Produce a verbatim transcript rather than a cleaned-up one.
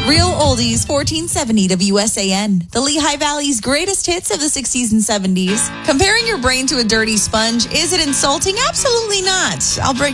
Real Oldies, fourteen seventy W S A N. The Lehigh Valley's greatest hits of the sixties and seventies. Comparing your brain to a dirty sponge, is it insulting? Absolutely not. I'll break